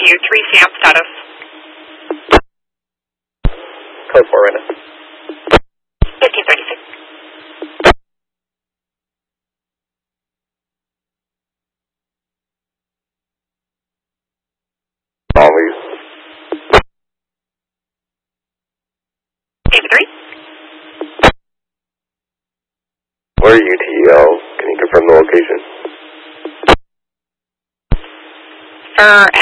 you. 3 stamp status. Code 4 right now. 1536. Always. David 3. Where are you, TEL? Can you confirm the location? Sir,